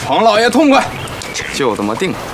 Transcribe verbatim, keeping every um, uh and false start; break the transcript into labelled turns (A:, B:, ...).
A: 黄老爷痛快，就这么定了。